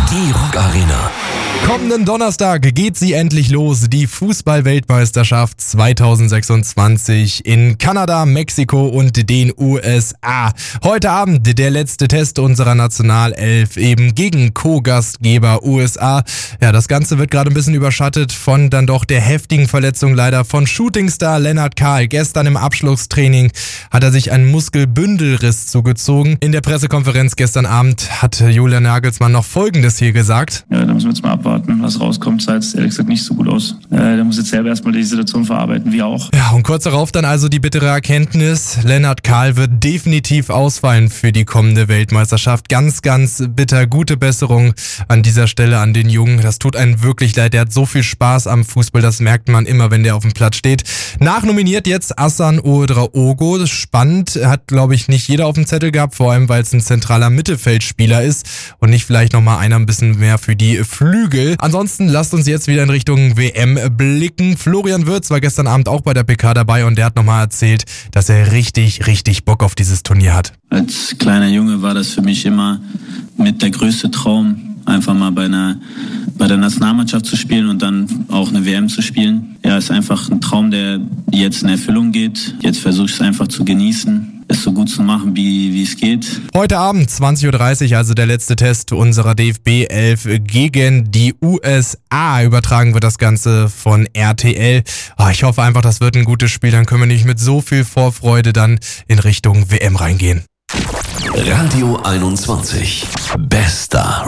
Die Rock Arena. Kommenden Donnerstag geht sie endlich los, die Fußball-Weltmeisterschaft 2026 in Kanada, Mexiko und den USA. Heute Abend der letzte Test unserer Nationalelf eben gegen Co-Gastgeber USA. Ja, das Ganze wird gerade ein bisschen überschattet von dann doch der heftigen Verletzung leider von Shootingstar Lennart Kahl. Gestern im Abschlusstraining hat er sich einen Muskelbündelriss zugezogen. In der Pressekonferenz gestern Abend hat Julian Nagelsmann noch Folgendes hier gesagt. Ja, da müssen wir jetzt mal abwarten, was rauskommt. Sah jetzt ehrlich gesagt nicht so gut aus. Der muss jetzt selber erstmal die Situation verarbeiten, wir auch. Ja, und kurz darauf dann also die bittere Erkenntnis. Lennart Kahl wird definitiv ausfallen für die kommende Weltmeisterschaft. Ganz, ganz bitter. Gute Besserung an dieser Stelle an den Jungen. Das tut einem wirklich leid. Der hat so viel Spaß am Fußball. Das merkt man immer, wenn der auf dem Platz steht. Nachnominiert jetzt Hassan Ouedraogo. Spannend. Hat, glaube ich, nicht jeder auf dem Zettel gehabt. Vor allem, weil es ein zentraler Mittelfeldspieler ist und nicht vielleicht nochmal einer ein bisschen mehr für die Flügel. Ansonsten lasst uns jetzt wieder in Richtung WM blicken. Florian Wirtz war gestern Abend auch bei der PK dabei und der hat nochmal erzählt, dass er richtig, richtig Bock auf dieses Turnier hat. Als kleiner Junge war das für mich immer mit der größte Traum, einfach mal bei der Nationalmannschaft zu spielen und dann auch eine WM zu spielen. Ja, ist einfach ein Traum, der jetzt in Erfüllung geht. Jetzt versuche ich es einfach zu genießen, es so gut zu machen, wie es geht. Heute Abend 20.30 Uhr, also der letzte Test unserer DFB 11 gegen die USA. Übertragen wird das Ganze von RTL. Ich hoffe einfach, das wird ein gutes Spiel. Dann können wir nicht mit so viel Vorfreude dann in Richtung WM reingehen. Radio 21. Bester